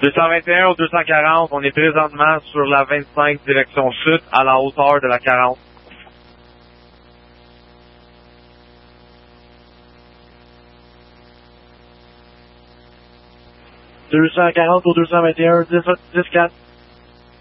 221 au 240, on est présentement sur la 25 direction chute à la hauteur de la 40. « 240 au 221, 10-4.